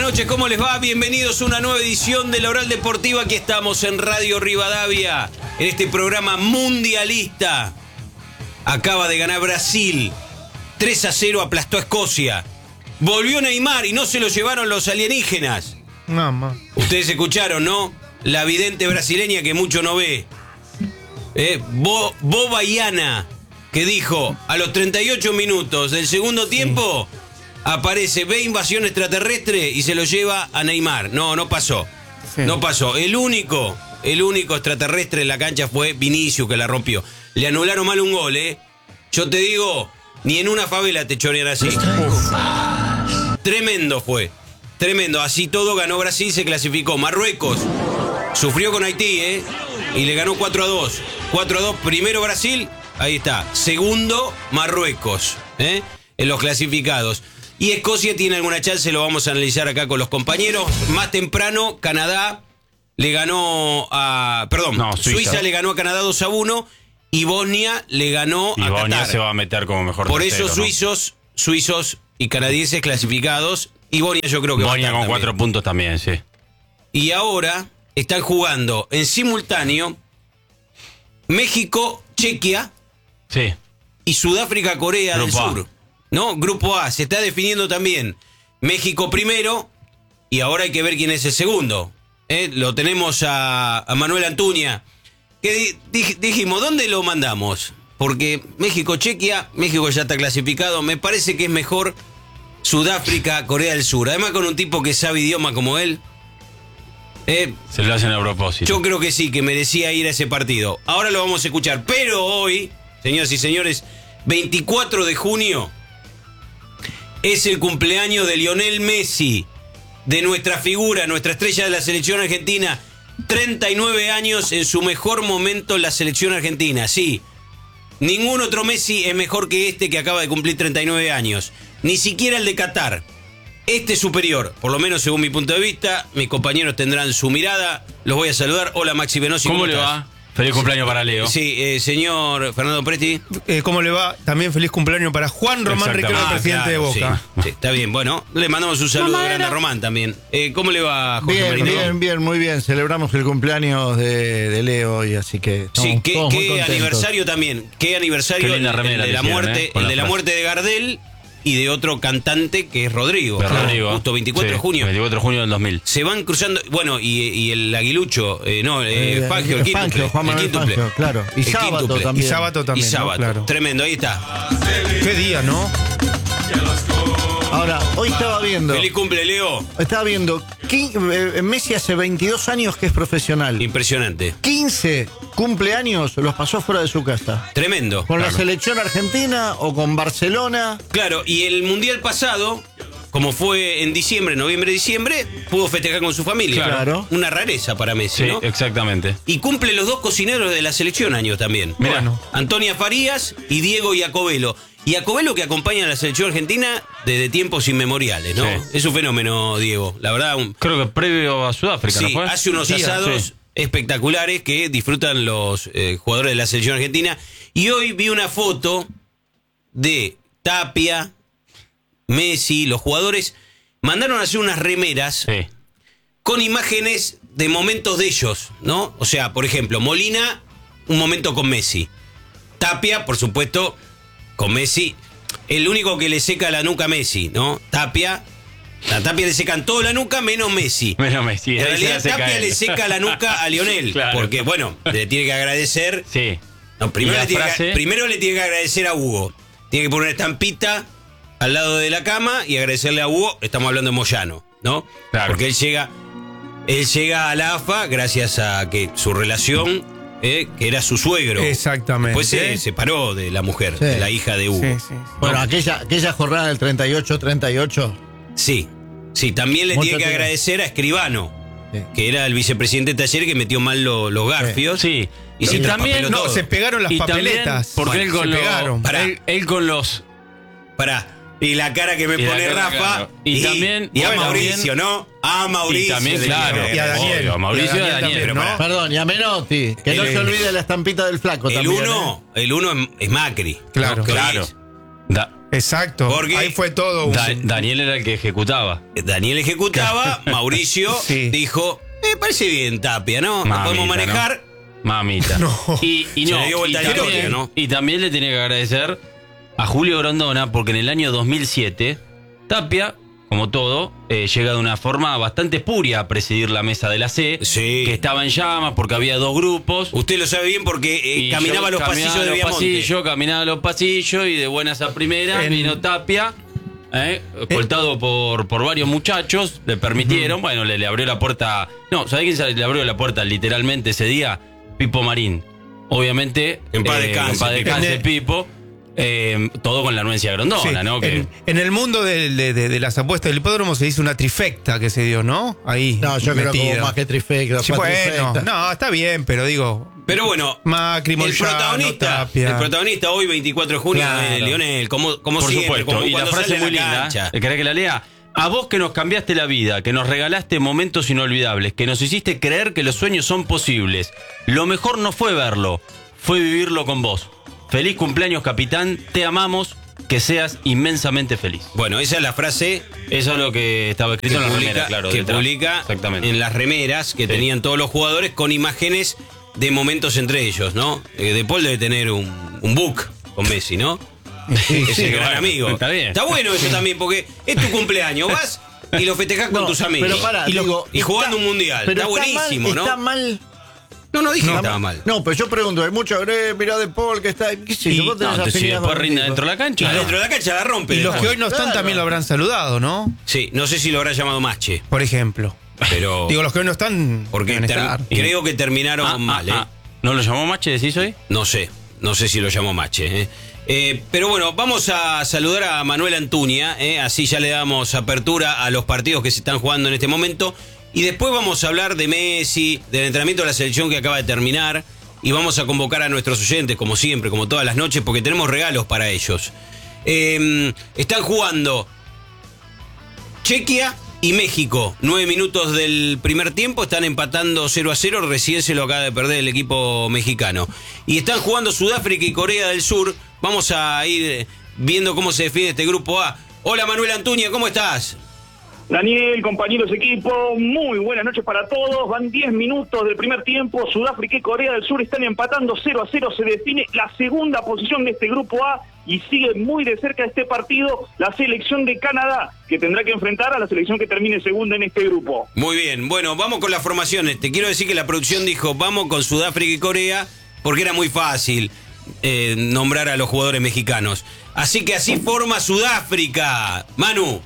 noches, ¿cómo les va? Bienvenidos a una nueva edición de La Oral Deportiva. Aquí estamos en Radio Rivadavia, en este programa mundialista. Acaba de ganar Brasil, 3-0 aplastó a Escocia. Volvió Neymar y no se lo llevaron los alienígenas. No, Ustedes escucharon, ¿no? La vidente brasileña que mucho no ve. Bobaiana, que dijo, a los 38 minutos del segundo tiempo, aparece, ve invasión extraterrestre y se lo lleva a Neymar. No pasó. Sí. No pasó. El único extraterrestre en la cancha fue Vinicius, que la rompió. Le anularon mal un gol, ¿eh? Yo te digo, ni en una favela te chorean así. Tremendo fue. Tremendo. Así todo ganó Brasil, se clasificó. Marruecos sufrió con Haití, ¿eh? Y le ganó 4-2. 4-2, primero Brasil, ahí está. Segundo, Marruecos, ¿eh? En los clasificados. Y Escocia tiene alguna chance, lo vamos a analizar acá con los compañeros. Más temprano, Canadá le ganó a... Suiza le ganó a Canadá 2-1 y Bosnia le ganó a Bosnia Qatar. Se va a meter como mejor Por tercero, eso suizos y canadienses clasificados. Y Bosnia yo creo que Bosnia va a estar con 4 puntos también, sí. Y ahora están jugando en simultáneo México, Chequia, Sí. y Sudáfrica, Corea del Grupo A. Sur. ¿No? Grupo A. Se está definiendo también México primero y ahora hay que ver quién es el segundo. Lo tenemos a Manuel Antuña. Que dijimos, ¿dónde lo mandamos? Porque México, Chequia, México ya está clasificado. Me parece que es mejor Sudáfrica, Corea del Sur. Además con un tipo que sabe idioma como él. Se lo hacen a propósito. Yo creo que sí, que merecía ir a ese partido. Ahora lo vamos a escuchar. Pero hoy, señoras y señores, 24 de junio, es el cumpleaños de Lionel Messi, de nuestra figura, nuestra estrella de la selección argentina. 39 años en su mejor momento en la selección argentina, sí. Ningún otro Messi es mejor que este que acaba de cumplir 39 años. Ni siquiera el de Qatar. Este es superior, por lo menos según mi punto de vista. Mis compañeros tendrán su mirada. Los voy a saludar. Hola, Maxi Venosi. ¿Cómo le estás? va? Feliz cumpleaños para Leo. Sí, señor Fernando Presti. ¿Cómo le va? También feliz cumpleaños para Juan Román Riquelme, presidente de Boca. Sí, está bien. Bueno, le mandamos un saludo grande a Román también. ¿Cómo le va, Jorge Marino? Bien, muy bien. Celebramos el cumpleaños de Leo y así que Sí, qué contentos. aniversario también. Qué aniversario Qué linda el remera de la le hicieron, muerte, con el la de la frase. muerte de Gardel y de otro cantante que es Rodrigo. Rodrigo. Justo 24 de Sí, junio. 24 de junio del 2000. Se van cruzando, bueno, y el aguilucho, Fangio, el Fangio, quíntuple. Juan El Manuel quíntuple. Fangio, claro. Y El Sábato quíntuple. también. Y Sábato Y también, ¿no? sábado. Claro. Tremendo, ahí está. Qué día, ¿no? Ahora, hoy estaba viendo. Feliz cumple, Leo. Messi hace 22 años que es profesional. Impresionante. 15 cumpleaños los pasó fuera de su casa. Tremendo. Con la selección argentina o con Barcelona. Claro, y el mundial pasado, como fue en diciembre, noviembre-diciembre, pudo festejar con su familia. Claro. Una rareza para Messi, Sí, ¿no? exactamente. Y cumple los dos cocineros de la selección años también. Bueno. Antonia Farías y Diego Iacobello. Iacobello que acompaña a la selección argentina desde tiempos inmemoriales, ¿no? Sí. Es un fenómeno, Diego. La verdad, Creo que previo a Sudáfrica, ¿no sí, fue? hace unos Sí, asados sí. espectaculares que disfrutan los jugadores de la selección argentina. Y hoy vi una foto de Tapia, Messi, los jugadores mandaron a hacer unas remeras Sí. con imágenes de momentos de ellos, ¿no? O sea, por ejemplo, Molina, un momento con Messi. Tapia, por supuesto, con Messi. El único que le seca la nuca a Messi, ¿no? Tapia. A Tapia le secan toda la nuca menos Messi. Menos Messi. En ahí se la realidad, seca Tapia él. le seca la nuca a Lionel. Claro. Porque, bueno, le tiene que agradecer. Sí. No, primero, ¿Y la le tiene frase? primero le tiene que agradecer a Hugo. Tiene que poner una estampita al lado de la cama y agradecerle a Hugo. Estamos hablando de Moyano, ¿no? Claro. Porque él llega a la AFA gracias a que su relación, que era su suegro. Exactamente. Después se separó de la mujer, Sí. de la hija de Hugo. Sí. Bueno, aquella jornada del 38-38. Sí, también le Mucho tiene que tiempo. agradecer a Escribano, Sí. que era el vicepresidente de Talleres que metió mal los garfios. Sí. Y se también traspapeló todo. Se pegaron las Y también papeletas. porque él con se los... pegaron. Pará. Él con los... Pará. Y la cara que me Y la pone cara, Rafa. claro. Y también- Y a bueno, Mauricio, también- ¿no? A Mauricio. Y también, claro. Y a Daniel. Obvio, a Mauricio y a Daniel. también, Pero ¿no? pará. Perdón, y a Menotti. Que no El- se olvide la estampita del flaco El también. uno es Macri. Claro. ¿no? Claro. Exacto. Porque ahí fue todo un... Daniel era el que ejecutaba. Daniel ejecutaba, Mauricio Sí. dijo, me parece bien Tapia, ¿no? Mamita, Lo podemos manejar. Mamita. No. Y Se no, le dio vuelta y la también, torta, ¿no? y también le tenía que agradecer a Julio Grondona, porque en el año 2007, Tapia, como todo, llega de una forma bastante espuria a presidir la mesa de la C, Sí. que estaba en llamas porque había dos grupos. Usted lo sabe bien porque Y caminaba yo los pasillos de Viamonte. caminaba los pasillos y de buenas a primeras vino Tapia, escoltado por varios muchachos, le permitieron, bueno, le abrió la puerta. No, ¿sabés quién le abrió la puerta literalmente ese día? Pipo Marín. Obviamente, En paz descanse, en paz descanse, Pipo. Pipo. Todo con la anuencia de Grondona, Sí, ¿no? Que, en el mundo de las apuestas del hipódromo se dice una trifecta que se dio, ¿no? Ahí. No, yo creo que metida. hubo más que trifecta. Sí, bueno, no, está bien, pero digo, Pero bueno, Macri, el Moyano, Tapia. el protagonista hoy, 24 de junio, Claro. es Lionel, como por siempre, supuesto. como Y la cuando frase sale a muy la linda. cancha. ¿Querés que la lea? A vos que nos cambiaste la vida, que nos regalaste momentos inolvidables, que nos hiciste creer que los sueños son posibles. Lo mejor no fue verlo, fue vivirlo con vos. Feliz cumpleaños, capitán. Te amamos. Que seas inmensamente feliz. Bueno, esa es la frase Eso es lo que estaba escrito en la remera, claro. que detrás. publica Exactamente. en las remeras que Sí. tenían todos los jugadores con imágenes de momentos entre ellos, ¿no? De Paul debe tener un book con Messi, ¿no? Es el gran bueno, amigo. está bien. Está bueno eso también, porque es tu cumpleaños, vas y lo festejás con No, tus amigos. Pero pará, y, digo, y jugando un mundial. pero Está buenísimo, mal, ¿no? Está mal. No dije que estaba mal. No, pero yo pregunto, hay mucho, mirá de Paul que está. ¿Qué sé yo? Y- Vos tenés No, si afinidad después con el rinde tipo. dentro de la Y cancha. dentro de la cancha la rompe. Y los después. que hoy no están Claro. también lo habrán saludado, ¿no? Sí, no sé si lo habrá llamado Mache, Por ejemplo. pero... Digo, los que hoy no están porque deben estar. creo que terminaron mal, ¿eh? ¿No lo llamó Mache, decís hoy? No sé si lo llamó Mache. Pero bueno, vamos a saludar a Manuel Antuña, así ya le damos apertura a los partidos que se están jugando en este momento. Y después vamos a hablar de Messi, del entrenamiento de la selección que acaba de terminar. Y vamos a convocar a nuestros oyentes, como siempre, como todas las noches, porque tenemos regalos para ellos. Están jugando Chequia y México. 9 minutos del primer tiempo, están empatando 0-0, recién se lo acaba de perder el equipo mexicano. Y están jugando Sudáfrica y Corea del Sur. Vamos a ir viendo cómo se define este grupo A. Hola Manuel Antuña, ¿cómo estás? Daniel, compañeros equipo, muy buenas noches para todos. Van 10 minutos del primer tiempo. Sudáfrica y Corea del Sur están empatando 0-0. Se define la segunda posición de este grupo A y sigue muy de cerca este partido la selección de Canadá, que tendrá que enfrentar a la selección que termine segunda en este grupo. Muy bien, bueno, vamos con las formaciones. Te quiero decir que la producción dijo, vamos con Sudáfrica y Corea, porque era muy fácil nombrar a los jugadores mexicanos. Así que así forma Sudáfrica. Manu.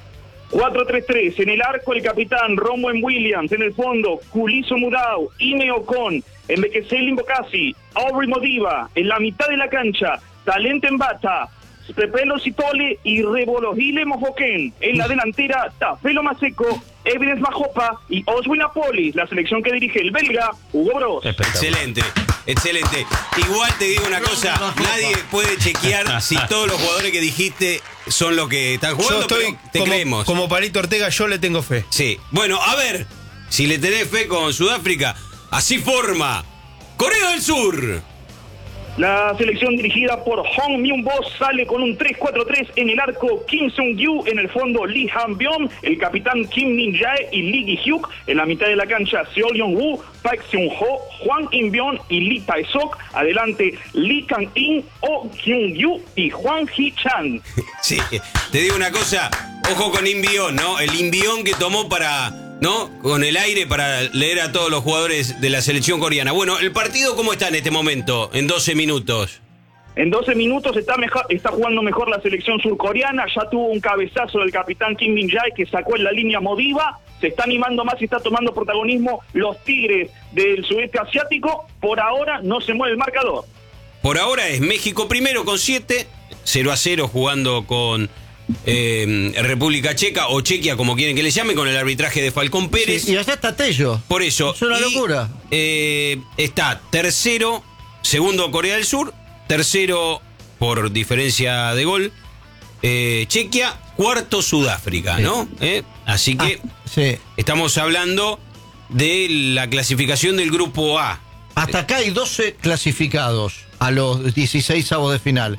4-3-3, en el arco el capitán Romain Williams, en el fondo Kuliso Mudau, Ime Ocon, Mbekeseli Mbokasi, Aubrey Modiva, en la mitad de la cancha, Talente Mbata, Pepelo Sitole y Revologile Mojoquén, en la delantera Tafelo Maseco, Evidence Majopa y Oswin Apoli, la selección que dirige el belga Hugo Bros. Excelente, excelente. Igual te digo una cosa, nadie puede chequear si todos los jugadores que dijiste son los que están Yo jugando, estoy pero te creemos. como Palito Ortega, yo le tengo fe. Sí, bueno, a ver, si le tenés fe con Sudáfrica, así forma Corea del Sur. La selección dirigida por Hong Myung-bo sale con un 3-4-3 en el arco Kim Seung-gyu, en el fondo Lee Han-byong, el capitán Kim Min-jae y Lee Gi-hyuk, en la mitad de la cancha Seo Yeon-woo, Park Seung-ho, Hwang In-byong y Lee Tae-sok, adelante Lee Kang-in, Oh Kyung-gyu y Hwang Hee-chan. Sí, te digo una cosa, ojo con Inbión, ¿no? El Inbión que tomó para, ¿no? Con el aire para leer a todos los jugadores de la selección coreana. Bueno, ¿el partido cómo está en este momento? En 12 minutos. En 12 minutos está jugando mejor la selección surcoreana, ya tuvo un cabezazo del capitán Kim Min-jae que sacó en la línea Modiva, se está animando más y está tomando protagonismo los Tigres del sudeste asiático, por ahora no se mueve el marcador. Por ahora es México primero con 7, 0-0 jugando con República Checa o Chequia, como quieren que le llamen, con el arbitraje de Falcón Pérez. Sí, y allá está Tello. Por eso. Es una locura. Está tercero, segundo Corea del Sur, tercero por diferencia de gol Chequia, cuarto Sudáfrica, ¿no? Así que Sí. estamos hablando de la clasificación del grupo A. Hasta acá hay 12 clasificados a los 16avos de final.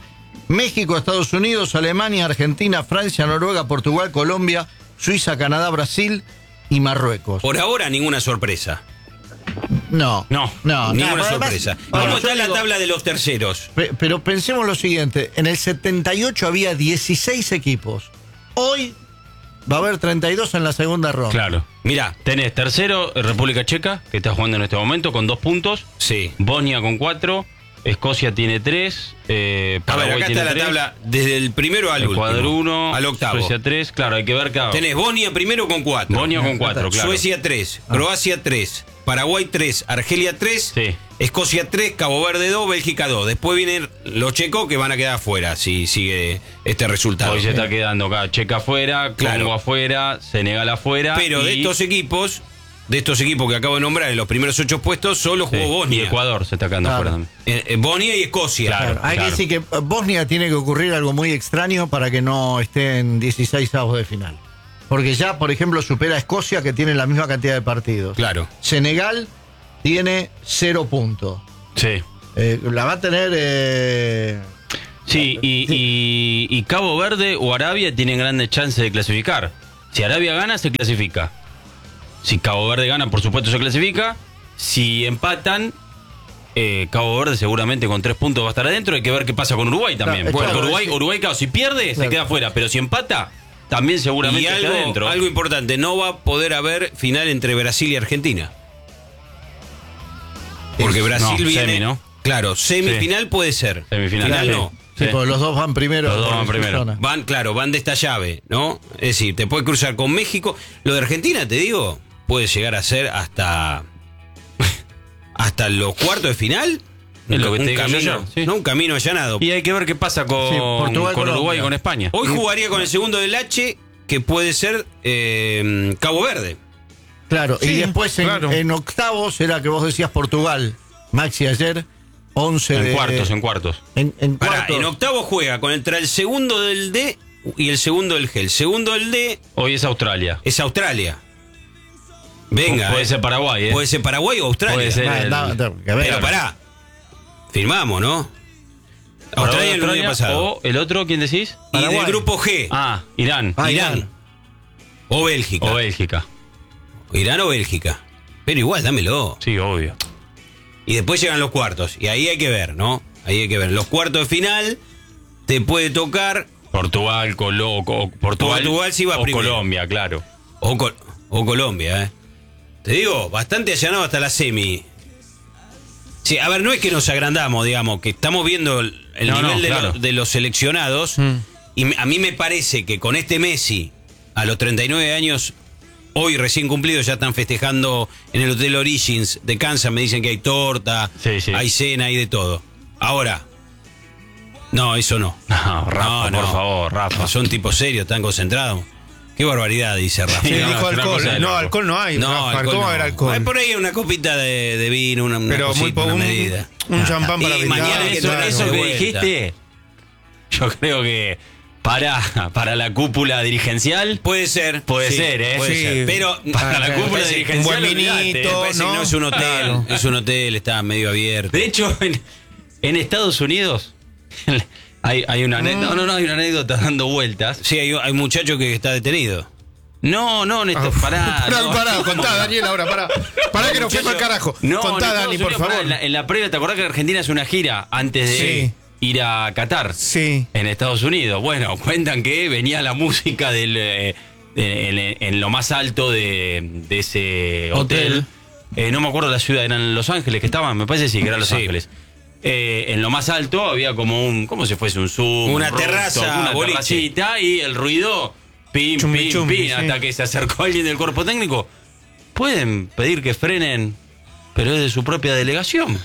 México, Estados Unidos, Alemania, Argentina, Francia, Noruega, Portugal, Colombia, Suiza, Canadá, Brasil y Marruecos. Por ahora, ninguna sorpresa. No. Ninguna sorpresa. ¿Cómo yo está la digo, tabla de los terceros? Pero pensemos lo siguiente. En el 78 había 16 equipos. Hoy va a haber 32 en la segunda ronda. Claro. Mirá, Tenés tercero, República Checa, que está jugando en este momento con 2 puntos. sí. Bosnia con 4. Escocia tiene 3. A ver, Paraguay acá tiene está la 3. tabla desde el primero al Ecuador último. 1. Al octavo. Suecia 3. Claro, hay que ver cada. Tenés Bosnia primero con 4. Bosnia con 4, claro. Suecia 3, Croacia 3, Paraguay 3, Argelia 3, Sí. Escocia 3, Cabo Verde 2, Bélgica 2. Después vienen los checos que van a quedar afuera si sigue este resultado. Hoy se está quedando acá Checa afuera, Claro. Congo afuera, Senegal afuera. Pero de estos equipos que acabo de nombrar en los primeros 8 puestos, solo jugó Y Bosnia. Ecuador se está quedando Claro. afuera también. Bosnia y Escocia. Claro. Hay que decir que Bosnia tiene que ocurrir algo muy extraño para que no esté en 16avos de final. Porque ya, por ejemplo, supera a Escocia, que tiene la misma cantidad de partidos. Claro. Senegal tiene 0 puntos. Sí. La va a tener... Sí, y Cabo Verde o Arabia tienen grandes chances de clasificar. Si Arabia gana, se clasifica. Si Cabo Verde gana, por supuesto se clasifica. Si empatan, Cabo Verde seguramente con 3 puntos va a estar adentro. Hay que ver qué pasa con Uruguay también. Claro, Porque claro, Uruguay, claro, si pierde, se Claro. queda afuera. Pero si empata, también seguramente Y está adentro. algo importante, no va a poder haber final entre Brasil y Argentina. Porque Brasil No, viene... semi, ¿no? Claro, semifinal puede ser. Semifinal, Final sí. no. Sí, porque los dos van primero. Los dos por van su primero. zona. Van de esta llave, ¿no? Es decir, te puede cruzar con México. Lo de Argentina, te digo, puede llegar a ser hasta los cuartos de final. Es lo que te un digo yo camino, ya, sí. ¿no? Un camino allanado. Y hay que ver qué pasa con, Sí, Portugal, con Uruguay Colombia. y con España. Hoy jugaría con el segundo del H, que puede ser Cabo Verde. Claro, y Sí, después claro. en octavos era que vos decías Portugal. Maxi ayer, 11 de... En cuartos. En Pará, cuartos. en octavo juega contra el segundo del D y el segundo del G. El segundo del D Hoy es Australia. es Australia. Venga. Puede ser Paraguay, ¿eh? Puede ser Paraguay o Australia. Puede ser. Que ver. Pero pará. Firmamos, ¿no? Australia el año pasado. O el otro, ¿quién decís? Y del Paraguay. grupo G, Irán. Irán. O Bélgica. O Bélgica. Irán o Bélgica. Pero igual, dámelo. Sí, obvio. Y después llegan los cuartos. Y ahí hay que ver, ¿no? Ahí hay que ver. Los cuartos de final te puede tocar Portugal sí va o primero. Colombia, claro. o Colombia, ¿eh? Te digo, bastante allanado hasta la semi. Sí, a ver, no es que nos agrandamos, digamos, que estamos viendo el No, nivel de, claro. de los seleccionados. Y a mí me parece que con este Messi, a los 39 años, hoy recién cumplidos, ya están festejando en el Hotel Origins de Kansas. Me dicen que hay torta, Sí, sí. hay cena, hay de todo. Ahora, no, eso no. No, Rafa, por favor, Rafa. Son tipos serios, están concentrados. Qué barbaridad, dice Rafa. Sí, no, dijo es una alcohol. cosa de No, loco. alcohol no hay. No, Rafa, alcohol ¿cómo va a no. haber alcohol? Hay por ahí una copita de vino, una Pero muy cosita, una poco, medida. un champán para Y brindar. mañana hay que Eso, tomarse eso de que vuelta. dijiste, yo creo que para la cúpula dirigencial Puede ser. puede sí, ser, ¿eh? Puede Sí. ser. Pero Para la me cúpula parece dirigencial, un buen olvidate, vinito, me parece que no es un hotel. Claro. Es un hotel, está medio abierto. De hecho, en Estados Unidos hay una anécdota, hay una anécdota dando vueltas. Sí, hay un muchacho que está detenido. No, Néstor, pará. no. Pará, contá, Daniel, ahora, pará. Pará que nos fuimos al carajo. No, Contá, en Dani, Estados por Unidos, favor. pará, en la previa, ¿te acordás que Argentina hace una gira antes de Sí. ir a Qatar? Sí. En Estados Unidos. Bueno, cuentan que venía la música en lo más alto de ese hotel. No me acuerdo la ciudad, eran Los Ángeles que estaban, me parece sí, que eran Los Sí. Ángeles. En lo más alto había como como si fuese un Zoom. Una un terraza, rooftop, una boliche. terracita y el ruido, pim, Chumbi, pim, chumbi, pim, sí. hasta que se acercó alguien del cuerpo técnico. Pueden pedir que frenen, pero es de su propia delegación.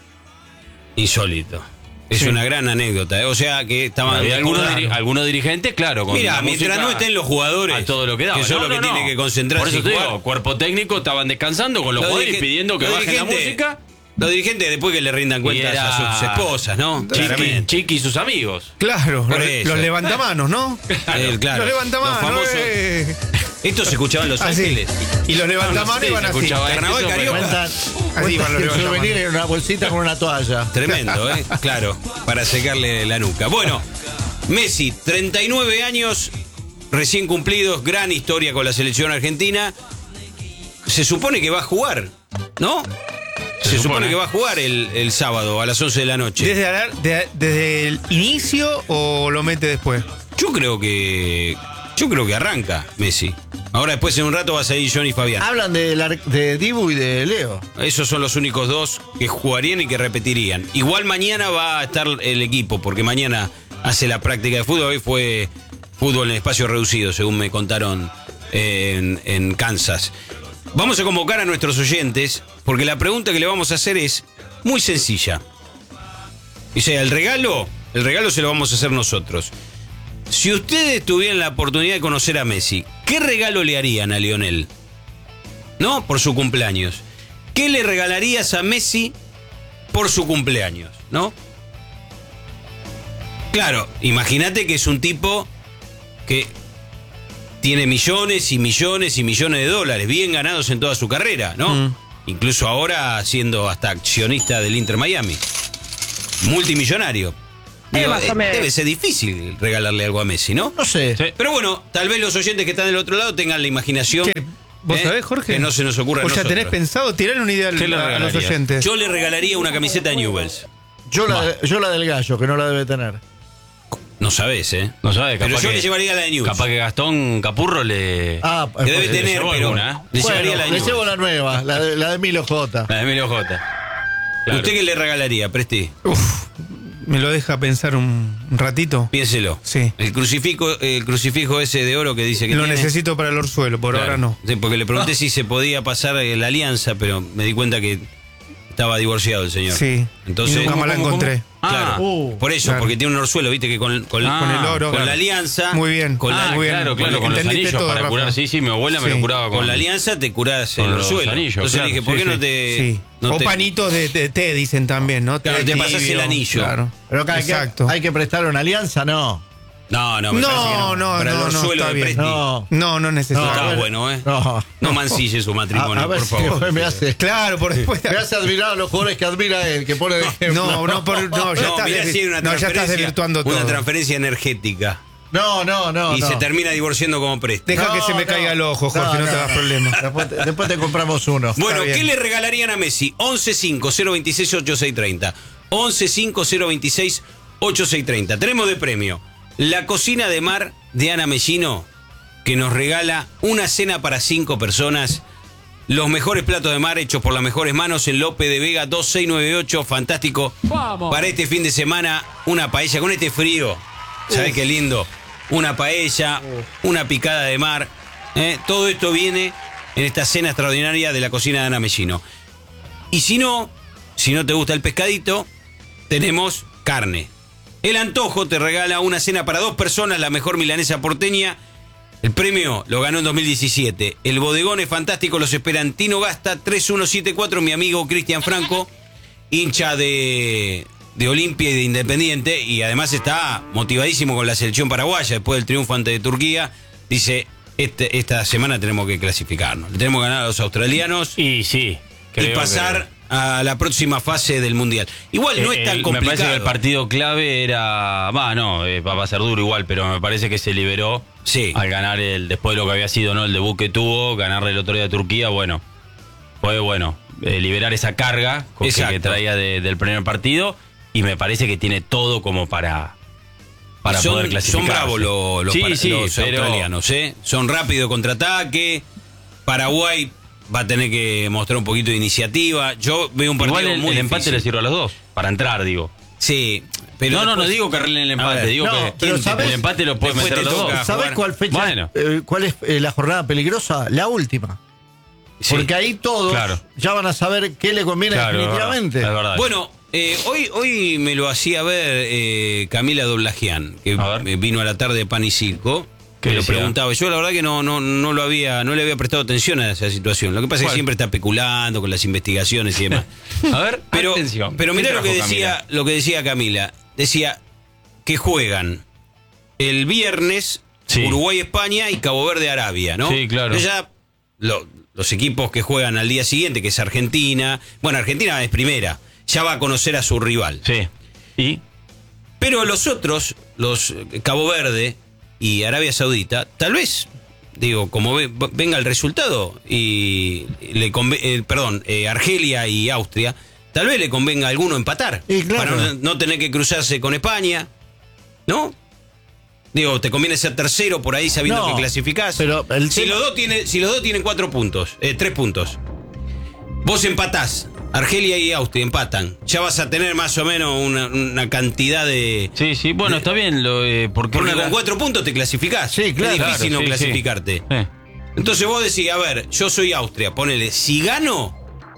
Insólito. Es Sí. una gran anécdota. O sea que estaban. Había algunos, Claro. algunos dirigentes, claro. Con Mira, la mientras música no estén los jugadores, a todo lo que daba. que son lo que tiene que concentrarse Por eso y te jugar. digo, cuerpo técnico estaban descansando con los jugadores y pidiendo que los bajen la dirigentes- música. Los dirigentes después que le rindan cuentas era a sus esposas, ¿no? Claramente. Chiqui y sus amigos. Claro, Por los eso. levantamanos, ¿no? Claro. Los levantamanos. Los famosos- Esto se escuchaba en Los Ángeles. Y los levantamanos iban así. Carnaval carioca. Cuentan Así van los que el levantamanos. souvenir en una bolsita con una toalla. Tremendo, claro, para secarle la nuca. Bueno, Messi, 39 años, recién cumplidos, gran historia con la selección argentina. Se supone que va a jugar, ¿no? Se supone que va a jugar el sábado a las 11 de la noche. ¿Desde el inicio o lo mete después? Yo creo que arranca Messi. Ahora después en un rato va a salir Johnny Fabián. Hablan de Dibu y de Leo. Esos son los únicos dos que jugarían y que repetirían. Igual mañana va a estar el equipo, porque mañana hace la práctica de fútbol. Hoy fue fútbol en espacio reducido, según me contaron en Kansas. Vamos a convocar a nuestros oyentes, porque la pregunta que le vamos a hacer es muy sencilla. O sea, el regalo se lo vamos a hacer nosotros. Si ustedes tuvieran la oportunidad de conocer a Messi, ¿qué regalo le harían a Lionel? ¿No? Por su cumpleaños. ¿Qué le regalarías a Messi por su cumpleaños? ¿No? Claro, imagínate que es un tipo que tiene millones y millones y millones de dólares, bien ganados en toda su carrera, ¿no? Incluso ahora siendo hasta accionista del Inter Miami. Multimillonario. Digo, debe ser difícil regalarle algo a Messi, ¿no? No sé. Sí. Pero bueno, tal vez los oyentes que están del otro lado tengan la imaginación. ¿Qué? ¿Vos sabés, Jorge? Que no se nos ocurra a O sea, nosotros. tenés pensado tirar una idea ¿Qué le a los regalarías? oyentes. Yo le regalaría una camiseta de Newell's. Yo la del gallo, que no la debe tener. No sabés, ¿eh? No sabe, Pero capaz yo que, le llevaría la de Newell's. capaz que Gastón Capurro le... Que debe le tener, llevó pero alguna, le Bueno, llevaría la de le Newell's. llevo la nueva, la de Milo J. La de Emilio J. Claro. ¿Usted qué le regalaría, Presti? ¿Me lo deja pensar un ratito? Piénselo. Sí. El crucifijo ese de oro que dice que Lo tiene. necesito para el orzuelo, por Claro. ahora no. Sí, porque le pregunté si se podía pasar la alianza, pero me di cuenta que estaba divorciado el señor. Sí. Entonces, Y nunca más la ¿cómo? encontré. Claro. Por eso, Claro. porque tiene un orzuelo, viste, que con Con el oro. con la alianza. Muy bien. Con la, muy bien. claro, con los Entendiste anillos todo, para Rafa. curar. Sí, mi abuela me Sí. lo curaba con la alianza te curás con el los orzuelo. anillos, Entonces claro, le dije, ¿por sí, qué no sí. te. Sí. no O te- panitos de té, dicen también, ¿no? Claro, te pasás el anillo. Claro. Pero Exacto. hay que prestar una alianza, no. No, me parece que No, Para el no, orzuelo está de bien. Presti. No. No es necesario. No, está a ver. bueno, ¿eh? No. No mancille su matrimonio, A ver por si favor. me hace. Claro, por después. Me hace admirar a los jugadores que admira él, que pone de ejemplo. No, ya No, estás mirá si hay una no, ya estás transferencia- desvirtuando todo. Una transferencia energética. No. Y no. se termina divorciando como Presti. Deja No, que se me no. caiga el ojo, Jorge, no te hagas problema. Después te compramos uno. Bueno, bien. ¿qué le regalarían a Messi? 1150268630. 1150268630. Tenemos de premio la cocina de mar de Ana Mellino, que nos regala una cena para 5 personas. Los mejores platos de mar hechos por las mejores manos en Lope de Vega 2698. Fantástico. Para este fin de semana, una paella con este frío. ¿Sabés qué lindo? Una paella, una picada de mar. Todo esto viene en esta cena extraordinaria de la cocina de Ana Mellino. Y si no te gusta el pescadito, tenemos carne. El Antojo te regala una cena para 2 personas, la mejor milanesa porteña. El premio lo ganó en 2017. El bodegón es fantástico, los esperan Tino Gasta 3174, mi amigo Cristian Franco, hincha de Olimpia y de Independiente, y además está motivadísimo con la selección paraguaya después del triunfo ante Turquía. Dice, esta semana tenemos que clasificarnos. Le tenemos que ganar a los australianos Y sí. y creo pasar a la próxima fase del Mundial. Igual no es tan Me complicado. parece que el partido clave era... va a ser duro igual, pero me parece que se liberó Sí. al ganar después de lo que había sido, ¿no? El debut que tuvo, ganarle el otro día a Turquía, fue liberar esa carga que Exacto. traía del primer partido, y me parece que tiene todo como para poder clasificar. Son bravos los pero- australianos, ¿eh? Son rápido contraataque. Paraguay va a tener que mostrar un poquito de iniciativa. Yo veo un partido Igual muy el empate difícil. le sirve a los dos, para entrar, digo. Sí, pero No después- digo que arreglen el A empate, ver, digo no, que pero ¿sabes? el empate lo puede Después meter a te los toca. dos. ¿Sabes jugar. cuál fecha? Bueno. ¿Cuál es la jornada peligrosa? La última. Sí. Porque ahí todos Claro. ya van a saber qué le conviene Claro, definitivamente. es verdad. Bueno, hoy me lo hacía ver Camila Doblagian, que A ver. vino a la tarde de Pan y Circo. ¿Qué Me lo decía? preguntaba. Yo la verdad que no le había prestado atención a esa situación. Lo que pasa es que ¿Cuál? siempre está especulando con las investigaciones y demás. A ver, Pero atención. mirá ¿Qué lo que trajo decía, Camila? Camila. Decía que juegan el viernes Sí. Uruguay-España y Cabo Verde-Arabia, ¿no? Sí, claro. Entonces ya los equipos que juegan al día siguiente, que es Argentina, bueno, Argentina es primera, ya va a conocer a su rival. Sí. ¿Y? Pero los otros, los Cabo Verde y Arabia Saudita, tal vez, digo, como venga el resultado, y Argelia y Austria, tal vez le convenga a alguno empatar, Y claro. para no tener que cruzarse con España, ¿no? Digo, te conviene ser tercero por ahí sabiendo No, que clasificás. pero si los dos tienen 4 puntos, 3 puntos, vos empatás, Argelia y Austria empatan, ya vas a tener más o menos una cantidad de... Sí, bueno, está bien. Porque Porque con 4 puntos te clasificás. Sí, claro. Es difícil Claro, no sí, clasificarte. sí. Entonces vos decís, a ver, yo soy Austria, ponele, si gano,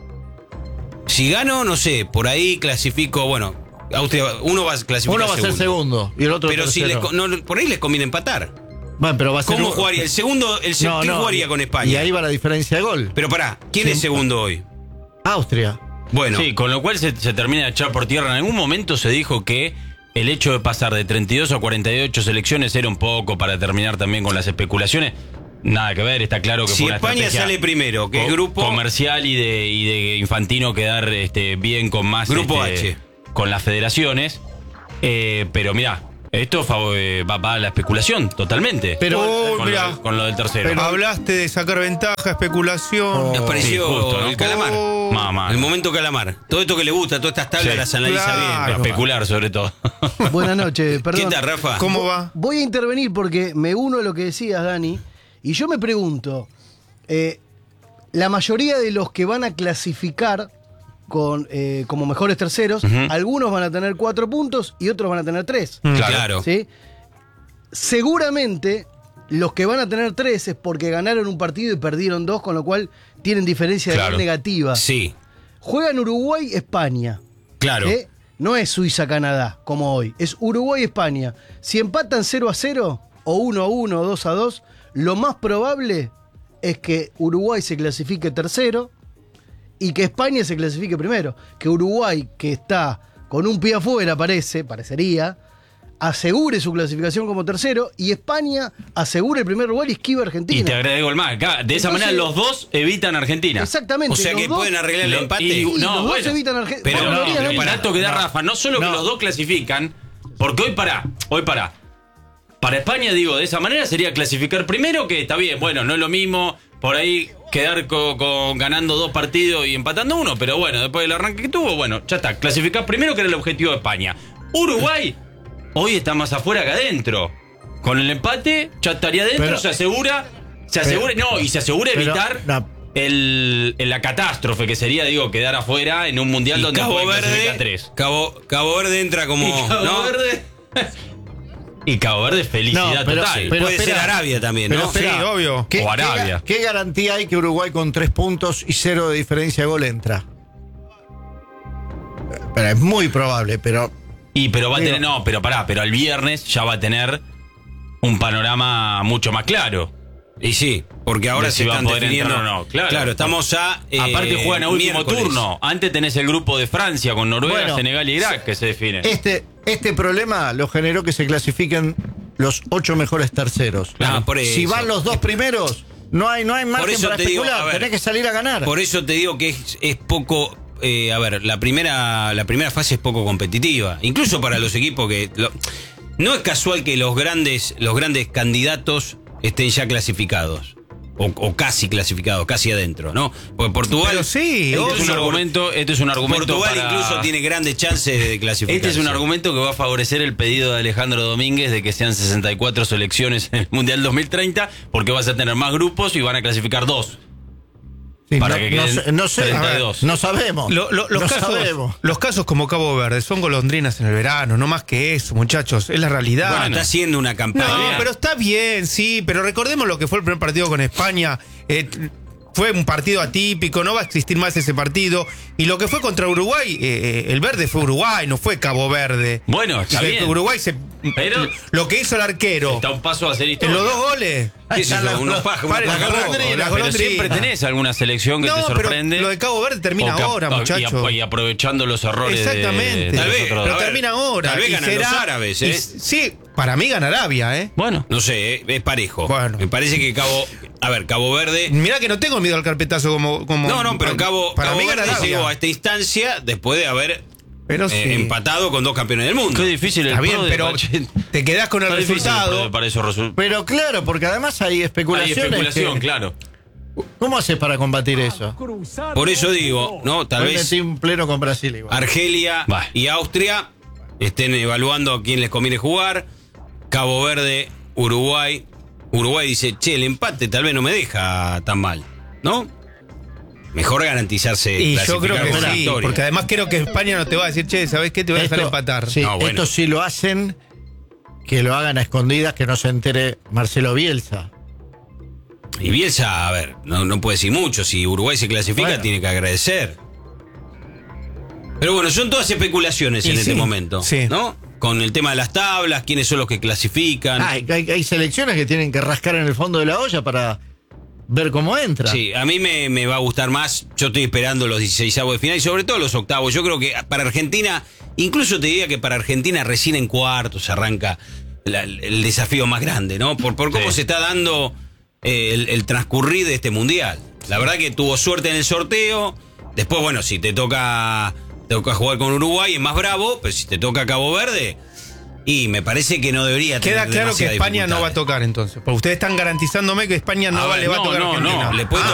no sé, por ahí clasifico, bueno, Austria, uno va a clasificar Uno va a ser segundo y el otro pero si tercero. por ahí les conviene empatar. Bueno, pero va a ser ¿Cómo jugaría? El segundo, ¿quién jugaría con España? Y ahí va la diferencia de gol. Pero pará, ¿quién es segundo hoy? Austria. Bueno, Sí, con lo cual se termina de echar por tierra. En algún momento se dijo que el hecho de pasar de 32 a 48 selecciones era un poco para terminar también con las especulaciones. Nada que ver, está claro que si fue una España estrategia sale primero, que es grupo comercial y de Infantino quedar bien con más Grupo H. con las federaciones. Pero mirá, esto va a la especulación totalmente. Pero, mirá. Con lo del tercero. Pero hablaste de sacar ventaja, especulación. me apareció Sí, justo, ¿no? el calamar. Mamá. El momento calamar. Todo esto que le gusta, todas estas tablas Sí, las analiza claro. bien. Especular sobre todo. Buenas noches, ¿Qué perdón. tal, Rafa? ¿Cómo va? Voy a intervenir porque me uno a lo que decías, Dani, y yo me pregunto, la mayoría de los que van a clasificar como mejores terceros, algunos van a tener 4 puntos y otros van a tener 3. Claro. ¿Sí? Seguramente los que van a tener 3 es porque ganaron un partido y perdieron 2, con lo cual tienen diferencia de Claro. gol negativa. Sí, Juegan Uruguay-España. claro. No es Suiza-Canadá, como hoy. Es Uruguay-España. Si empatan 0-0, o 1-1, o 2-2, lo más probable es que Uruguay se clasifique tercero y que España se clasifique primero. Que Uruguay, que está con un pie afuera, parecería, asegure su clasificación como tercero y España asegure el primer lugar y esquive a Argentina. Y te agrego el más. De esa Entonces- manera los dos evitan a Argentina. Exactamente. O sea los que dos- pueden arreglar el Lo- empate. y- los No, dos bueno. evitan a Argentina. Pero Vos lo no, harías, pero Dani. El dato que da Rafa, no solo que los dos clasifican, porque hoy para España, digo, de esa manera sería clasificar primero, que está bien, bueno, no es lo mismo por ahí quedar ganando 2 partidos y empatando 1, pero bueno, después del arranque que tuvo, bueno, ya está, clasificar primero, que era el objetivo de España. Uruguay hoy está más afuera que adentro. Con el empate ya estaría adentro, Pero- se asegura evitar no. la catástrofe que sería, digo, quedar afuera en un mundial Y donde Cabo pueden clasificar Verde, 3. Cabo Verde entra como... Y Cabo ¿no? Verde. Y Cabo Verde, felicidad No, pero- total. pero- Puede ser espera. Arabia también, Pero ¿no? espera. Sí, obvio. ¿Qué, O Arabia. ¿Qué garantía hay que Uruguay con 3 puntos y 0 de diferencia de gol entra? Pero es muy probable, pero Pero va a Digo- tener, pero el viernes ya va a tener un panorama mucho más claro. Y sí, porque ahora De se si va a están poder definiendo... entrar o no, claro. estamos a... Aparte juegan a último miércoles. turno. Antes tenés el grupo de Francia con Noruega, Bueno, Senegal y Irak que se define. este problema lo generó que se clasifiquen los 8 mejores terceros. Ah, por Si eso. van los 2 primeros, no hay margen eso para te digo, especular, a ver, tenés que salir a ganar. Por eso te digo que es poco... a ver, la primera fase es poco competitiva. Incluso para los equipos que... no es casual que los grandes candidatos estén ya clasificados. O casi clasificados, casi adentro, ¿no? Porque Portugal... Pero sí, Este es un argumento Portugal para- incluso tiene grandes chances de clasificar. Este es un argumento que va a favorecer el pedido de Alejandro Domínguez de que sean 64 selecciones en el Mundial 2030, porque vas a tener más grupos y van a clasificar 2. Sí, para que queden no sé, a ver, 32. no sabemos. Los no casos, sabemos. los casos como Cabo Verde son golondrinas en el verano, no más que eso, muchachos, es la realidad. Bueno, está haciendo una No, campaña. pero está bien, sí, pero recordemos lo que fue el primer partido con España. Fue un partido atípico, no va a existir más ese partido. Y lo que fue contra Uruguay, el verde fue Uruguay, no fue Cabo Verde. Bueno, está Y que bien. Uruguay Pero lo que hizo el arquero está un paso a hacer en historia. los 2 goles. ¿Qué es eso? Unos pájaros, una Pare, paja la roja. golondrina, Pero siempre tenés alguna selección que te No, sorprende. pero lo de Cabo Verde termina O que- ahora, y- muchachos. Y aprovechando los errores Exactamente. de Tal vez, nosotros. Pero A ver, termina ahora. tal vez y ganan los árabes, ¿eh? Sí, para mí gana Arabia, ¿eh? Bueno, No sé, es parejo. Bueno. Me parece que Cabo Verde. Mirá que no tengo miedo al carpetazo como No, pero Cabo para mí gana Verde Arabia. llegó a esta instancia después de haber Pero sí. empatado con 2 campeones del mundo. qué difícil el Está bien, pro de pero Pacheta. te quedás con el Está difícil el pro resultado. de para esos resultados. Pero claro, porque además hay Hay especulaciones. especulación, que- claro. ¿Cómo haces para combatir eso? Por eso digo, no, tal Hoy vez metí un pleno con Brasil igual. Argelia Bah. y Austria estén evaluando a quién les conviene jugar. Cabo Verde, Uruguay. Uruguay dice, che, el empate tal vez no me deja tan mal, ¿no? Mejor garantizarse Y yo creo clasificar que con la sí, victoria. porque además creo que España no te va a decir, che, ¿sabés qué? Te voy a dejar empatar. Sí, No, bueno. esto sí lo hacen, que lo hagan a escondidas, que no se entere Marcelo Bielsa. Y Bielsa, a ver, no puede decir mucho. Si Uruguay se clasifica, Bueno. tiene que agradecer. Pero bueno, son todas especulaciones Y en sí, este momento, sí. ¿no? Con el tema de las tablas, quiénes son los que clasifican. Hay selecciones que tienen que rascar en el fondo de la olla para ver cómo entra. Sí, a mí me va a gustar más. Yo estoy esperando los 16avos de final y sobre todo los octavos. Yo creo que para Argentina, incluso te diría que para Argentina recién en cuartos arranca el desafío más grande, ¿no? Por cómo se está dando el transcurrir de este mundial. La verdad que tuvo suerte en el sorteo. Después, bueno, si te toca jugar con Uruguay es más bravo, pero si te toca Cabo Verde, y me parece que no debería tener Queda claro que demasiadas España no va a dificultades. tocar entonces. Porque ustedes están garantizándome que España no, A ver, le va a tocar a Argentina. le puede